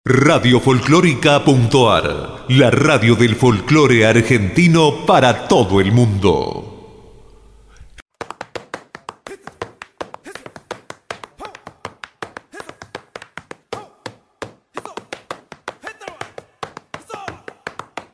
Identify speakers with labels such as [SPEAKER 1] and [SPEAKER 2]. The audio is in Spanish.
[SPEAKER 1] Radiofolclórica.ar, la radio del folclore argentino para todo el mundo.